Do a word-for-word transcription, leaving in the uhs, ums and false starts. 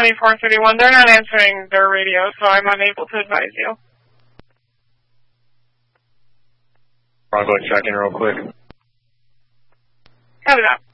twenty-four thirty-one. They're not answering their radio, so I'm unable to advise you. I'll go check in real quick. Copy that.